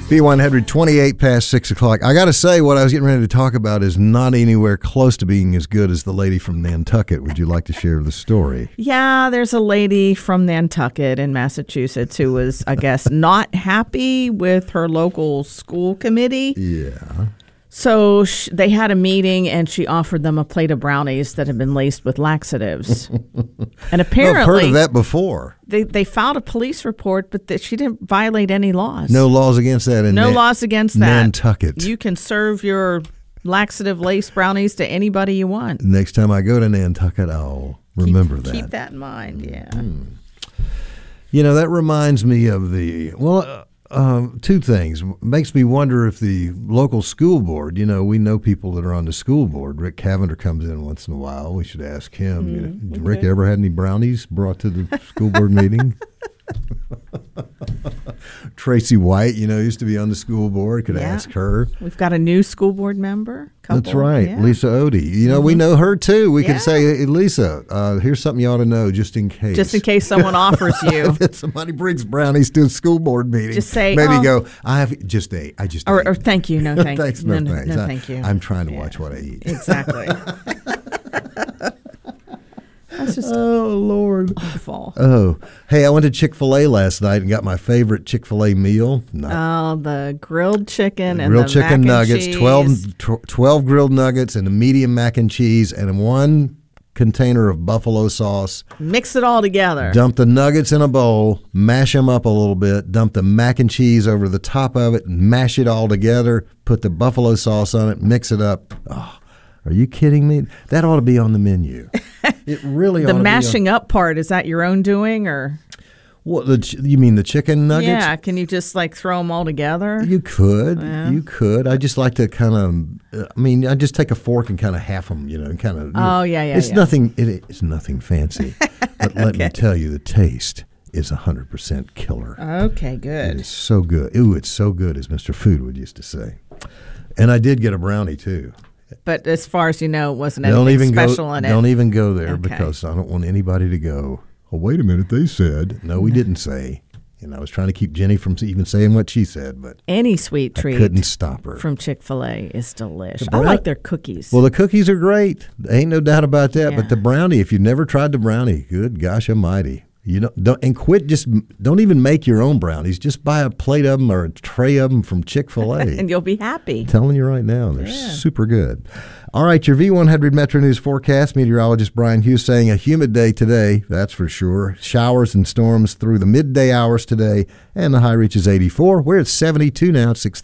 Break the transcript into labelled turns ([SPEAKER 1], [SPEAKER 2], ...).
[SPEAKER 1] B100, 28 past 6 o'clock. I got to say, what I was getting ready to talk about is not anywhere close to being as good as the lady from Nantucket. Would you like to share the story?
[SPEAKER 2] Yeah, there's a lady from Nantucket in Massachusetts who was, I guess, not happy with her local school committee.
[SPEAKER 1] Yeah.
[SPEAKER 2] So they had a meeting, and she offered them a plate of brownies that had been laced with laxatives. And apparently,
[SPEAKER 1] I've heard of that before.
[SPEAKER 2] They filed a police report, but she didn't violate any laws.
[SPEAKER 1] No laws against that.
[SPEAKER 2] No laws against that.
[SPEAKER 1] Nantucket.
[SPEAKER 2] You can serve your laxative-laced brownies to anybody you want.
[SPEAKER 1] Next time I go to Nantucket, I'll remember that.
[SPEAKER 2] Keep that in mind, yeah.
[SPEAKER 1] You know, that reminds me of two things. Makes me wonder if the local school board, we know people that are on the school board. Rick Cavender comes in once in a while. We should ask him. Rick, ever had any brownies brought to the school board meeting? Tracy White, used to be on the school board. Could ask her.
[SPEAKER 2] We've got a new school board member.
[SPEAKER 1] That's right, yeah. Lisa Odie. We know her too. We could say, hey, Lisa, here's something you ought to know just in case.
[SPEAKER 2] Just in case someone offers you.
[SPEAKER 1] If somebody brings brownies to a school board meeting.
[SPEAKER 2] Just say,
[SPEAKER 1] maybe go, I just ate.
[SPEAKER 2] Or thank you, no thanks.
[SPEAKER 1] Thanks, no thanks.
[SPEAKER 2] No, thank you.
[SPEAKER 1] I'm trying to watch what I eat.
[SPEAKER 2] Exactly. That's just
[SPEAKER 1] Lord.
[SPEAKER 2] awful.
[SPEAKER 1] Oh, hey, I went to Chick-fil-A last night and got my favorite Chick-fil-A meal.
[SPEAKER 2] The grilled chicken and
[SPEAKER 1] grilled
[SPEAKER 2] the
[SPEAKER 1] chicken
[SPEAKER 2] mac
[SPEAKER 1] nuggets,
[SPEAKER 2] and cheese.
[SPEAKER 1] 12 grilled nuggets and a medium mac and cheese and one container of buffalo sauce.
[SPEAKER 2] Mix it all together.
[SPEAKER 1] Dump the nuggets in a bowl, mash them up a little bit, dump the mac and cheese over the top of it, and mash it all together, put the buffalo sauce on it, mix it up. Oh, are you kidding me? That ought to be on the menu. It really ought to be.
[SPEAKER 2] The mashing up part, is that your own doing, or?
[SPEAKER 1] What, you mean the chicken nuggets?
[SPEAKER 2] Yeah, can you just throw them all together?
[SPEAKER 1] You could.
[SPEAKER 2] Yeah.
[SPEAKER 1] You could. I just like to kind of, I just take a fork and kind of half them, and kind of.
[SPEAKER 2] Oh, yeah.
[SPEAKER 1] It's nothing, it's nothing fancy. But let me tell you, the taste is 100% killer.
[SPEAKER 2] Okay, good.
[SPEAKER 1] It is so good. Ooh, it's so good, as Mr. Foodwood used to say. And I did get a brownie, too.
[SPEAKER 2] But as far as you know, it wasn't anything special in it.
[SPEAKER 1] Don't even go there because I don't want anybody to go, oh, wait a minute, they said. No, we didn't say. And I was trying to keep Jenny from even saying what she said, but
[SPEAKER 2] any sweet treat
[SPEAKER 1] I couldn't stop her.
[SPEAKER 2] From Chick-fil-A is delicious. I like their cookies.
[SPEAKER 1] Well, the cookies are great. Ain't no doubt about that.
[SPEAKER 2] Yeah.
[SPEAKER 1] But the brownie, if you've never tried the brownie, good gosh almighty. Don't even make your own brownies. Just buy a plate of them or a tray of them from Chick-fil-A.
[SPEAKER 2] And you'll be happy.
[SPEAKER 1] I'm telling you right now, they're super good. All right, your V100 Metro News forecast. Meteorologist Brian Hughes saying a humid day today, that's for sure. Showers and storms through the midday hours today, and the high reaches 84. We're at 72 now at 6:30.